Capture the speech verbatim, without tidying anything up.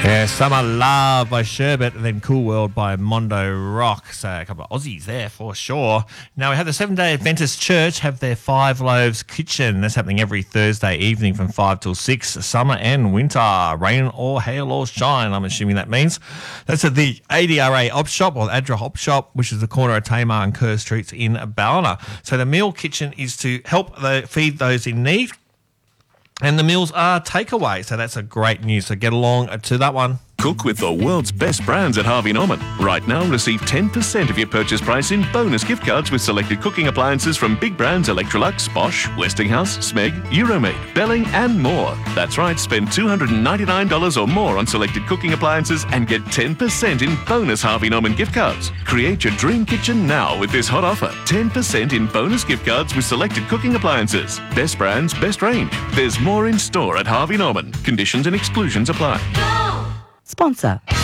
Yeah, Summer Love by Sherbet and then Cool World by Mondo Rock. So a couple of Aussies there for sure. Now we have the Seventh-day Adventist Church have their Five Loaves Kitchen. That's happening every Thursday evening from five till six, summer and winter. Rain or hail or shine, I'm assuming that means. That's at the A D R A Op Shop or Adra Hop Shop, which is the corner of Tamar and Kerr Streets in Ballina. So the meal kitchen is to help the, feed those in need. And the meals are takeaway, so that's a great news. So get along to that one. Cook with the world's best brands at Harvey Norman. Right now, receive ten percent of your purchase price in bonus gift cards with selected cooking appliances from big brands Electrolux, Bosch, Westinghouse, Smeg, Euromade, Belling and more. That's right, spend two hundred ninety-nine dollars or more on selected cooking appliances and get ten percent in bonus Harvey Norman gift cards. Create your dream kitchen now with this hot offer. ten percent in bonus gift cards with selected cooking appliances. Best brands, best range. There's more in store at Harvey Norman. Conditions and exclusions apply. Sponsor.